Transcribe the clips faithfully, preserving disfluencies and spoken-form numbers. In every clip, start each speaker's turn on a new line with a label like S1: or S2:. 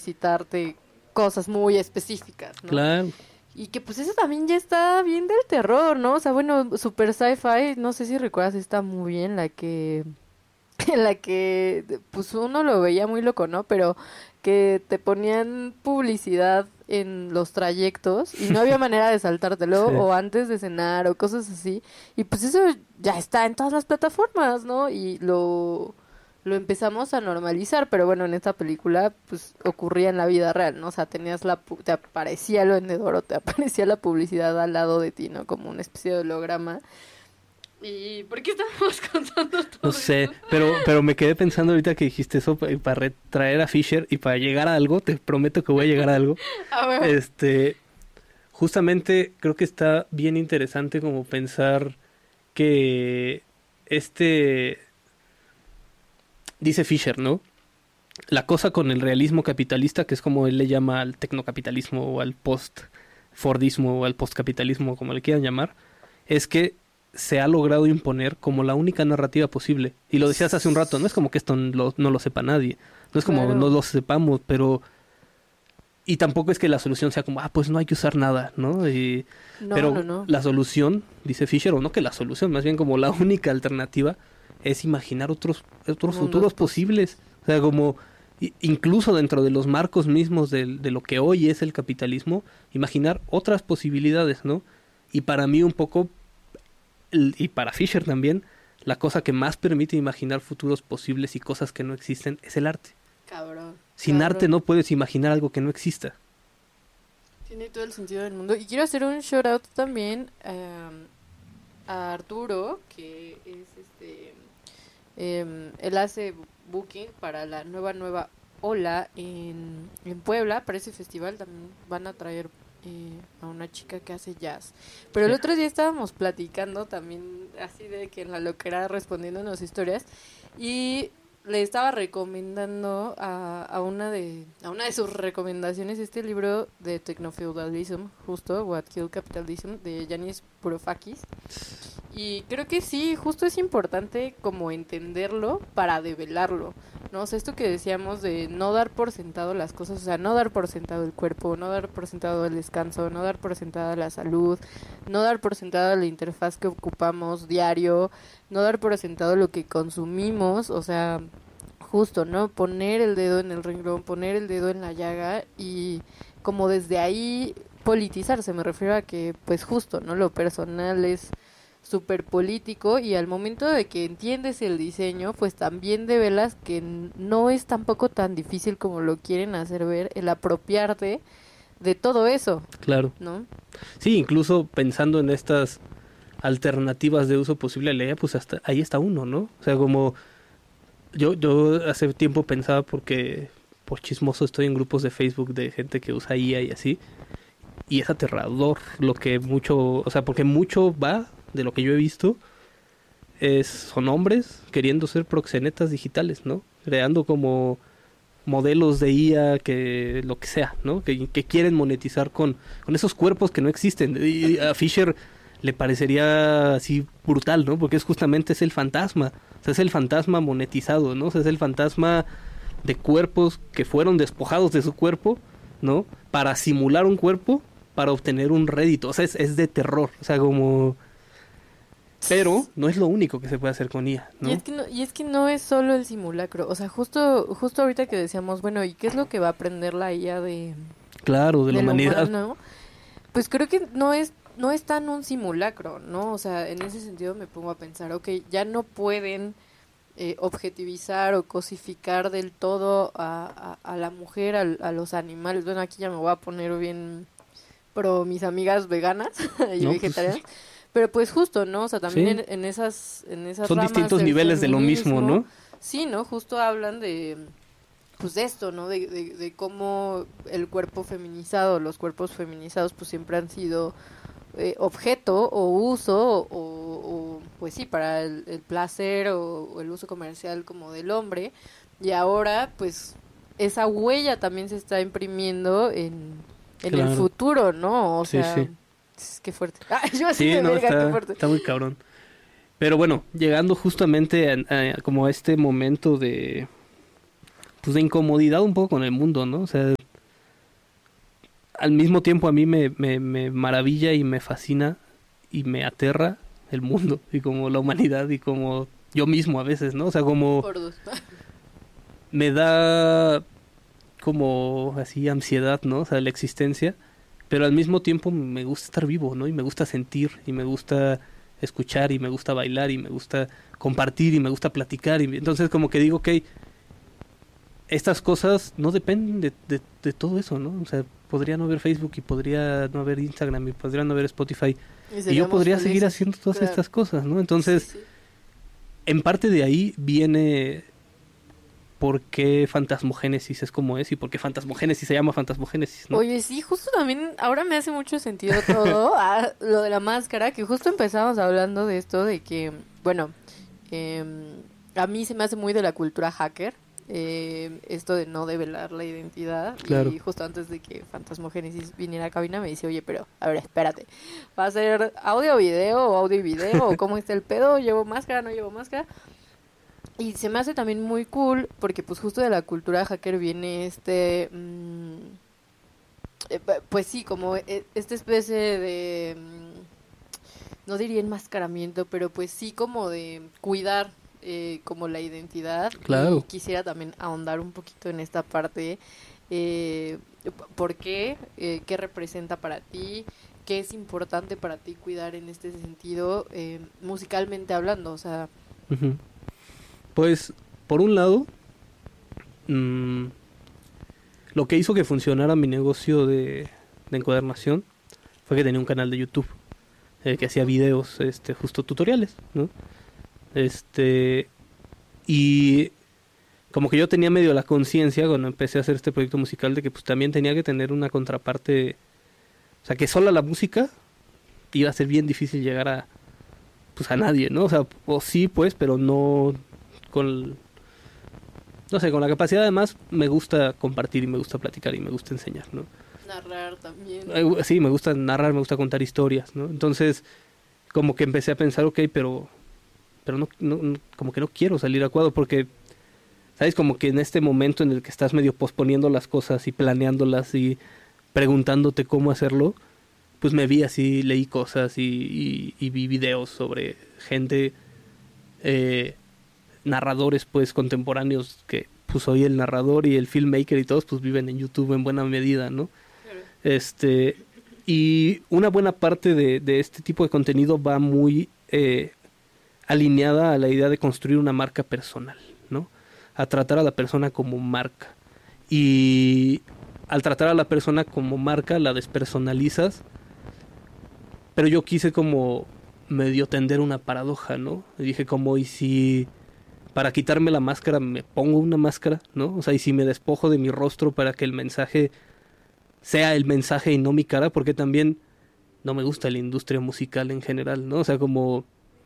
S1: solicitarte cosas muy específicas, ¿no?
S2: Claro.
S1: Y que pues eso también ya está bien del terror, ¿no? O sea, bueno, super sci-fi, no sé si recuerdas esta movie en la que, en la que, pues uno lo veía muy loco, ¿no? Pero que te ponían publicidad en los trayectos y no había manera de saltártelo,
S2: Sí.
S1: o antes de cenar, o cosas así. Y pues eso ya está en todas las plataformas, ¿no? Y lo... lo empezamos a normalizar, pero bueno, en esta película pues ocurría en la vida real, ¿no? O sea, tenías la pu- te aparecía el vendedor o te aparecía la publicidad al lado de ti, ¿no? Como una especie de holograma. ¿Y por qué estamos contando todo
S2: No sé,
S1: esto?
S2: pero pero me quedé pensando ahorita que dijiste eso pa- para retraer a Fisher y para llegar a algo, te prometo que voy a llegar a algo.
S1: A ver,
S2: Este, justamente creo que está bien interesante como pensar que este dice Fisher, ¿no? La cosa con el realismo capitalista, que es como él le llama al tecnocapitalismo o al post-Fordismo o al postcapitalismo, como le quieran llamar, es que se ha logrado imponer como la única narrativa posible. Y lo decías hace un rato, no es como que esto no lo, no lo sepa nadie, no es como
S1: Claro.
S2: no lo sepamos, pero... Y tampoco es que la solución sea como, ah, pues no hay que usar nada, ¿no? Y...
S1: no,
S2: pero
S1: no, no.
S2: la solución, dice Fisher, o no que la solución, más bien como la única alternativa, es imaginar otros, otros
S1: Mundos
S2: futuros posibles. O sea, como i- incluso dentro de los marcos mismos del- de, lo que hoy es el capitalismo, imaginar otras posibilidades, ¿no? Y para mí un poco, el- y para Fisher también, la cosa que más permite imaginar futuros posibles y cosas que no existen es el arte.
S1: Cabrón.
S2: Sin
S1: cabrón.
S2: arte no puedes imaginar algo que no exista.
S1: Tiene todo el sentido del mundo. Y quiero hacer un shout out también eh, a Arturo, que es este... eh, él hace booking para la nueva nueva ola en, en Puebla. Para ese festival también van a traer eh, a una chica que hace jazz. Pero el
S2: Sí.
S1: otro día estábamos platicando también, así de que en la loquera respondiéndonos historias, y le estaba recomendando a, a una de a una de sus recomendaciones este libro de Technofeudalism, justo What Killed Capitalism, de Yanis Varoufakis. Y creo que sí, justo es importante como entenderlo para develarlo, ¿no? O sea, esto que decíamos de no dar por sentado las cosas, o sea, no dar por sentado el cuerpo, no dar por sentado el descanso, no dar por sentada la salud, no dar por sentado la interfaz que ocupamos diario, no dar por sentado lo que consumimos, o sea, justo, ¿no? Poner el dedo en el renglón, poner el dedo en la llaga y como desde ahí politizarse, me refiero a que, pues justo, ¿no? Lo personal es súper político y al momento de que entiendes el diseño, pues también develas que n- no es tampoco tan difícil como lo quieren hacer ver el apropiarte de todo eso,
S2: Claro.
S1: ¿no?
S2: Sí, incluso pensando en estas alternativas de uso posible a la I A, pues hasta ahí está uno, ¿no? O sea, como yo yo hace tiempo pensaba porque por chismoso estoy en grupos de Facebook de gente que usa I A y así, y es aterrador lo que mucho, o sea, porque mucho va de lo que yo he visto es son hombres queriendo ser proxenetas digitales, ¿no? Creando como modelos de I A que lo que sea, ¿no? Que, que quieren monetizar con, con esos cuerpos que no existen. Y a Fisher le parecería así brutal, ¿no? Porque es justamente es el fantasma. O sea, es el fantasma monetizado, ¿no? O sea, es el fantasma de cuerpos que fueron despojados de su cuerpo, ¿no? Para simular un cuerpo, para obtener un rédito. O sea, es, es de terror. O sea, como... Pero no es lo único que se puede hacer con I A, ¿no?
S1: Y es que no, y es que no es solo el simulacro, o sea, justo justo ahorita que decíamos, bueno, ¿y qué es lo que va a aprender la I A de
S2: Claro, de la
S1: del
S2: humanidad.
S1: humano? Pues creo que no es no es tan un simulacro, ¿no? O sea, en ese sentido me pongo a pensar, ok, ya no pueden eh, objetivizar o cosificar del todo a, a, a la mujer, al- a, los animales. Bueno, aquí ya me voy a poner bien pro mis amigas veganas y
S2: No, pues,
S1: vegetarianas. Pero pues justo, ¿no? O sea, también
S2: Sí.
S1: en, en esas en esas
S2: Son
S1: ramas
S2: distintos
S1: del
S2: niveles de lo mismo,
S1: feminismo,
S2: ¿no?
S1: sí, ¿no? Justo hablan de pues de esto, ¿no? De, de, de cómo el cuerpo feminizado, los cuerpos feminizados pues siempre han sido eh, objeto o uso o, o, pues sí, para el, el placer o, o el uso comercial como del hombre, y ahora pues esa huella también se está imprimiendo en, en
S2: Claro.
S1: el futuro, ¿no? O
S2: Sí,
S1: sea,
S2: sí.
S1: es- qué fuerte. Ay, yo así
S2: Sí,
S1: de
S2: no,
S1: verga, qué
S2: está,
S1: fuerte.
S2: está muy cabrón. Pero bueno, llegando justamente a, a- como a este momento de pues de incomodidad un poco con el mundo, ¿no? O sea, al mismo tiempo a mí me, me, me maravilla y me fascina y me aterra el mundo y como la humanidad y como yo mismo a veces, ¿no? O sea, como
S1: Por dos.
S2: me da como así ansiedad, ¿no? O sea, la existencia, pero al mismo tiempo me gusta estar vivo, ¿no? Y me gusta sentir y me gusta escuchar y me gusta bailar y me gusta compartir y me gusta platicar y entonces como que digo, ok, estas cosas no dependen de, de, de todo eso, ¿no? O sea, podría no haber Facebook y podría no haber Instagram y podría no haber Spotify y, y yo podría felices. Seguir haciendo todas claro. estas cosas, ¿no? Entonces, sí, sí. En parte de ahí viene por qué Fantasmogénesis es como es y por qué Fantasmogénesis se llama Fantasmogénesis, ¿no?
S1: Oye, sí, justo también ahora me hace mucho sentido todo a lo de la máscara, que justo empezamos hablando de esto, de que, bueno, eh, a mí se me hace muy de la cultura hacker. Eh, esto de no develar la identidad claro. Y justo antes de que Fantasmogénesis viniera a cabina me dice, oye, pero a ver, espérate, ¿va a ser audio o video o audio y video o cómo está el pedo? ¿Llevo máscara, no llevo máscara? Y se me hace también muy cool porque pues justo de la cultura hacker viene este mmm, eh, pues sí, como esta especie de mmm, no diría enmascaramiento, pero pues sí como de cuidar Eh, como la identidad.
S2: Claro.
S1: Y quisiera también ahondar un poquito en esta parte. Eh, ¿Por qué? Eh, ¿Qué representa para ti? ¿Qué es importante para ti cuidar en este sentido, eh, musicalmente hablando? O sea...
S2: Uh-huh. Pues, por un lado, mmm, lo que hizo que funcionara mi negocio de, de encuadernación fue que tenía un canal de YouTube eh, que hacía videos, este, justo tutoriales, ¿no? Este, y como que yo tenía medio la conciencia cuando empecé a hacer este proyecto musical de que pues también tenía que tener una contraparte, o sea, que sola la música iba a ser bien difícil llegar a, pues a nadie, ¿no? O sea, o sí, pues, pero no con, no sé, con la capacidad además me gusta compartir y me gusta platicar y me gusta enseñar, ¿no?
S1: Narrar también.
S2: Sí, me gusta narrar, me gusta contar historias, ¿no? Entonces, como que empecé a pensar, ok, pero... pero no, no, como que no quiero salir a cuadro porque, ¿sabes? Como que en este momento en el que estás medio posponiendo las cosas y planeándolas y preguntándote cómo hacerlo, pues me vi así, leí cosas y, y, y vi videos sobre gente, eh, narradores pues contemporáneos que pues hoy el narrador y el filmmaker y todos pues viven en YouTube en buena medida, ¿no? Claro. Este, y una buena parte de, de este tipo de contenido va muy... Eh, alineada a la idea de construir una marca personal, ¿no? A tratar a la persona como marca. Y al tratar a la persona como marca, la despersonalizas. Pero yo quise como medio tender una paradoja, ¿no? Y dije como, ¿y si para quitarme la máscara me pongo una máscara, ¿no? O sea, ¿y si me despojo de mi rostro para que el mensaje sea el mensaje y no mi cara? Porque también no me gusta la industria musical en general, ¿no? O sea, como...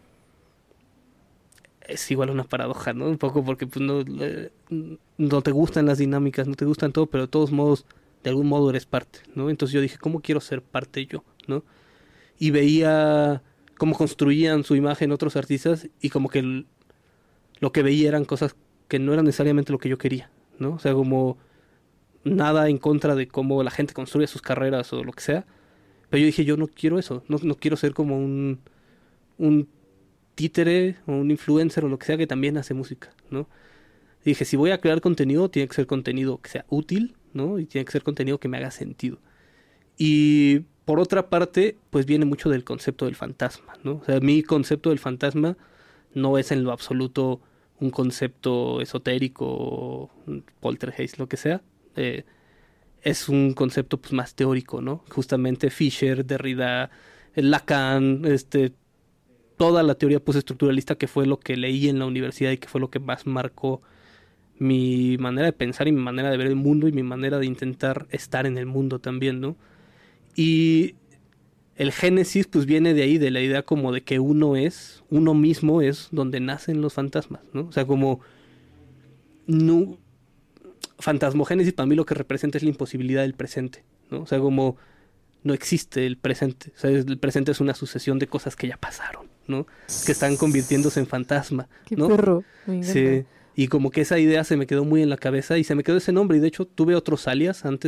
S2: es igual una paradoja, ¿no? Un poco porque pues no, eh, no te gustan las dinámicas, no te gustan todo, pero de todos modos, de algún modo eres parte, ¿no? Entonces yo dije, ¿cómo quiero ser parte yo, ¿no? Y veía cómo construían su imagen otros artistas y como que el, lo que veía eran cosas que no eran necesariamente lo que yo quería, ¿no? O sea, como nada en contra de cómo la gente construye sus carreras o lo que sea, pero yo dije, yo no quiero eso, no, no quiero ser como un... un títere o un influencer o lo que sea que también hace música, ¿no? Y dije, si voy a crear contenido, tiene que ser contenido que sea útil, ¿no? Y tiene que ser contenido que me haga sentido. Y por otra parte, pues viene mucho del concepto del fantasma, ¿no? O sea, mi concepto del fantasma no es en lo absoluto un concepto esotérico, poltergeist, lo que sea. Eh, es un concepto pues más teórico, ¿no? Justamente Fisher, Derrida, Lacan, este... toda la teoría postestructuralista que fue lo que leí en la universidad y que fue lo que más marcó mi manera de pensar y mi manera de ver el mundo y mi manera de intentar estar en el mundo también, ¿no? Y el génesis pues viene de ahí, de la idea como de que uno es, uno mismo es donde nacen los fantasmas, ¿no? O sea, como no, fantasmogénesis para mí lo que representa es la imposibilidad del presente, ¿no? O sea, como no existe el presente, o sea, el presente es una sucesión de cosas que ya pasaron, ¿no? Que están convirtiéndose en fantasma,
S1: Qué
S2: ¿no?
S1: perro, me encanta.
S2: Sí. Y como que esa idea se me quedó muy en la cabeza y se me quedó ese nombre. Y de hecho tuve otros alias antes